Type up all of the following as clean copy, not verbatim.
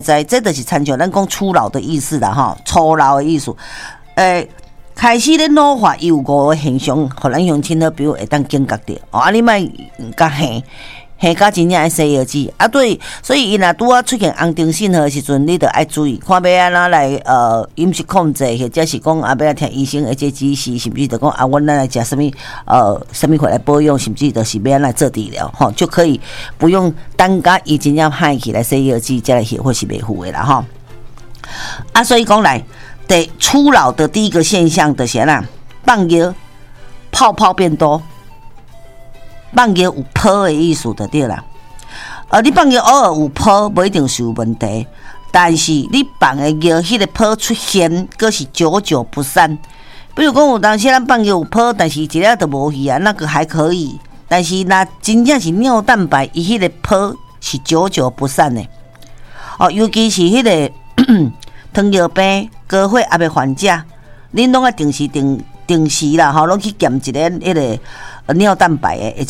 知，这就是参照咱讲初老的意思啦，吼，初老的意思。开始咧老化有误的现象，互咱乡亲的朋友会当警觉着。啊，你莫甲吓甲真正爱洗药剂啊，对，所以伊若拄啊出现红灯信号的时阵，你着爱注意，看要安怎来饮食控制，或者是讲要来听医生的这指示，甚至着讲啊，阮咱来食什么货来保养，甚至就是要安来做治疗，吼，就可以不用等甲伊真正歹去来洗药剂，才来血或是袂付的啦，吼。啊，所以讲来。初老的第一个现象就是啦，放药泡泡变多，放药有泡的意思就对啦。你放药偶尔有泡，不一定是有问题，但是你放的药迄个泡出现，佫是久久不散。比如讲有当时咱放药有泡，但是一粒都无去啊，那个还可以。但是那真正是尿蛋白，伊迄个泡是久久不散的。尤其是迄个糖尿病。高血压的患者，恁拢爱定时啦，吼，拢去检一个迄个尿蛋白的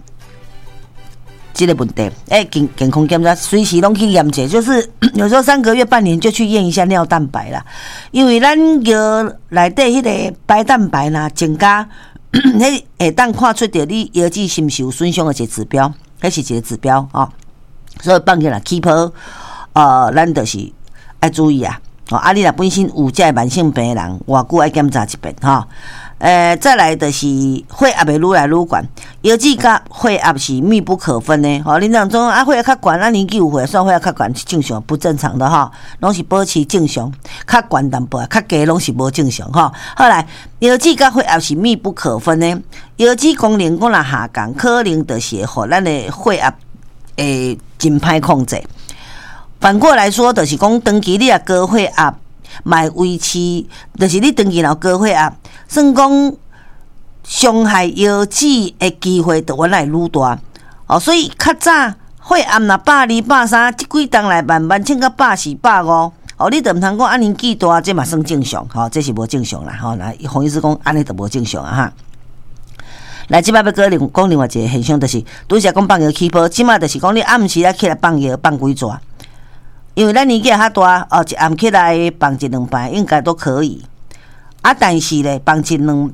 这个问题，健康检查随时拢去验一下，就是有时候3个月、半年就去验一下尿蛋白啦，因为咱药内底迄个白蛋白啦增加，迄会当看出着你药剂是毋是有损伤的一个指标，迄是一个指标哦。所以放起来起泡，咱就是爱注意啊。你若本身有这慢性病人，偌久爱检查一遍哈。再来就是血压会愈来愈悬，药剂甲血压是密不可分的。恁当中血压较悬，年纪有血，算血压较悬是正常，不正常的哈，拢是保持正常。较悬淡薄，较低拢是无正常哈。后来药剂甲血压是密不可分的，药剂功能讲若下降，可能就是互咱的血压真歹控制。反过来说，就是讲长期你也高血压，卖维持，就是你长期若高血压，算讲伤害腰子的机会就原来愈大。所以较早血压若120、130，即几冬来慢慢升到140、150。你就毋通讲年纪大，这嘛算正常，这是无正常啦。那洪医师讲安尼就无正常啊哈。来，即摆要讲另外一个现象，就是拄则讲放药起泡，即摆就是讲你暗时起来放药放几逝。因为咱年纪也较大，一暗起来放1-2摆应该都可以。但是咧，放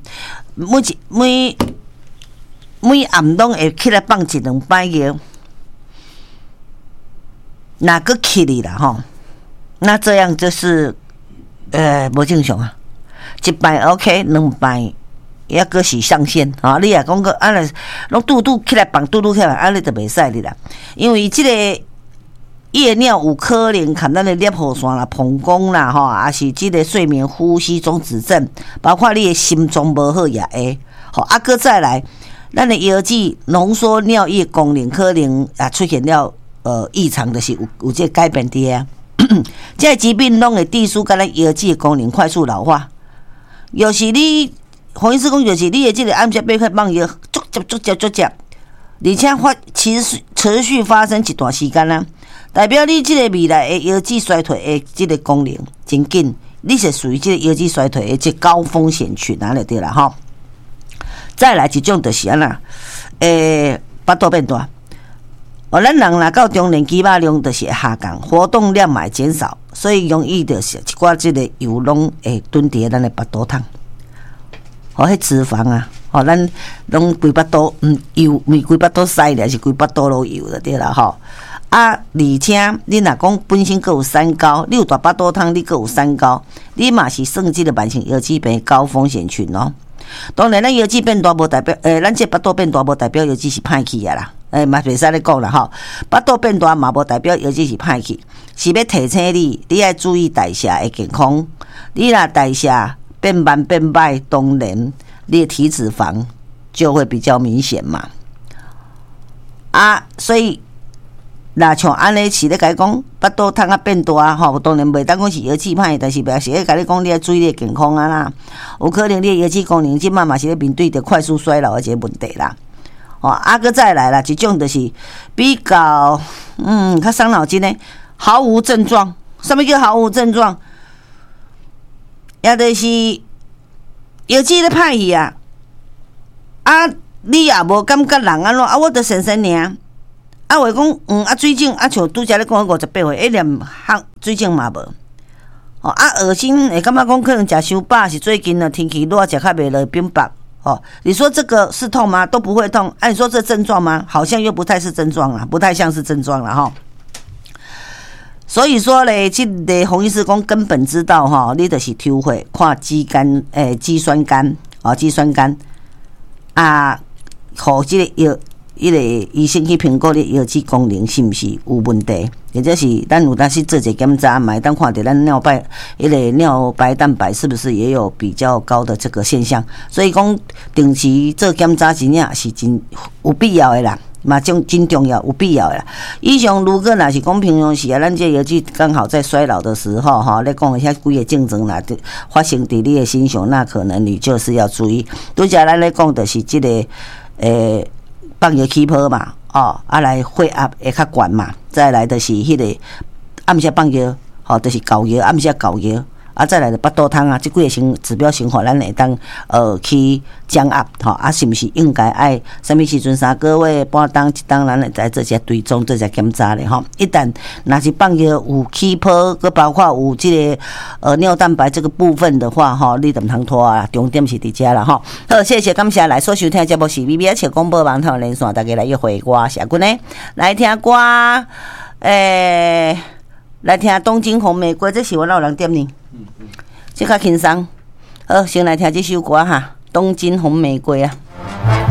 每暗拢会起来放1-2摆药，哪个起哩啦吼？那这样就是无正常啊！1摆 OK，2摆也阁是上限啊！你也讲个安尼，拢拄起来放，拄起来放，安尼就袂使哩啦，因为即个。夜尿有可能看咱的尿后线啦、膀胱啦，还是这个睡眠呼吸中止症，包括你的心脏无好也会。搁再来，咱的药剂浓缩尿液功能可能出现了异常，就是有这改变的啊。这疾病拢会致使咱药剂的功能快速老化。要是你洪医师讲，就是你的这个暗时要放药，足接，而且持续发生一段时间啦。代表你这个未来的腰子衰退的这个功能真紧，你是属于这个腰子衰退的这高风险群就对啦吼。再来一种就是安啦，腹肚变大。咱人若到中年，肌肉量就是会下降，活动量嘛会减少，所以容易就是一寡这个油拢会囤伫咱的腹肚汤。迄脂肪啊，咱拢规腹肚油，规腹肚塞咧，是规腹肚都油就对啦吼。而且你若讲本身阁有三高，你有大腹肚汤，你阁有三高，你嘛是算即个慢性腰子病高风险群哦。当然，咱腰子变大无代表，咱这腹肚变大无代表腰子是歹去啊啦，嘛袂使咧讲啦吼。腹肚变大嘛无代表腰子是歹去，是要提醒你要注意代谢的健康。你若代谢变慢变歹，当然你的体脂肪就会比较明显嘛。所以。那像安尼是咧甲你讲，腹肚汤变大吼，当然袂当讲是腰子歹，但是表示咧甲你讲，你要注意你的健康啊啦。有可能你的腰子功能即摆嘛是咧面对着快速衰老的一个问题啦。搁再来啦，一种就是比较较伤脑筋的，毫无症状。什么叫毫无症状？也就是腰子咧歹去啊，你也无感觉人安怎我着神尔。 啊，话讲水肿像拄则咧讲58岁，一连水肿嘛无。恶心会感觉讲可能食伤饱，是最近天气热，食较袂落冰白。你说这个是痛吗？都不会痛。你说这症状吗？好像又不太是症状啦，不太像是症状啦哈。所以说咧，这个洪医师讲根本知道你就是抽血看肌酸酐肌酸酐啊，互这个药。伊个医生去评估你药剂功能是毋是有问题，或者是咱有当时做一个检查，嘛会当看到咱尿白蛋白是不是也有比较高的这个现象。所以讲定期做检查真正是真有必要的啦，嘛真重要，有必要的啦。以上如果若是讲平常时咱这药剂刚好在衰老的时候咧讲一下几个症状啦，发生伫你的身上，那可能你就是要注意。拄则咱咧讲的是这个放药起泡嘛，来血压会较悬嘛，再来就是迄个暗时放药，就是膏药，暗时膏药，再来就巴肚汤这几个指标生活，咱会当去降压，是毋是应该爱什么时阵3个月半当一当，咱会在做些追踪，做些检查咧一旦若是放药有起泡，佮包括有这个尿蛋白这个部分的话你就唔通拖啊，重点是伫遮啦好，谢谢感谢来所收听节目是 BBS 笑广播网头连线，大家来约会歌，谢君呢来听歌，来听东京红玫瑰，这是我老人点呢。这较轻松，好，先来听这首歌哈，《东京红玫瑰》啊。